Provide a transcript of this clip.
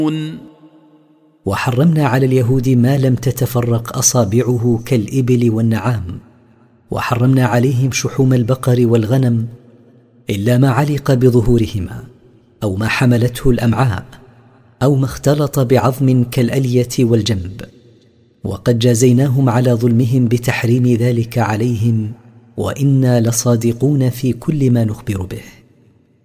وحرمنا على اليهود ما لم تتفرق أصابعه كالإبل والنعام، وحرمنا عليهم شحوم البقر والغنم إلا ما علق بظهورهما أو ما حملته الأمعاء أو ما اختلط بعظم كالألية والجنب، وقد جازيناهم على ظلمهم بتحريم ذلك عليهم، وإنا لصادقون في كل ما نخبر به.